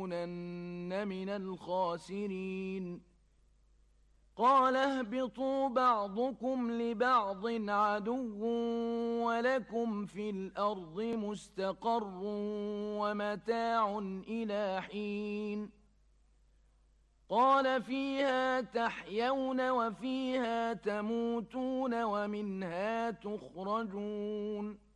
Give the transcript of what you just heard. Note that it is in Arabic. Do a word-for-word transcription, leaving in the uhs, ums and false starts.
لتكونن من الخاسرين. قال اهبطوا بعضكم لبعض عدو ولكم في الأرض مستقر ومتاع إلى حين. قال فيها تحيون وفيها تموتون ومنها تخرجون.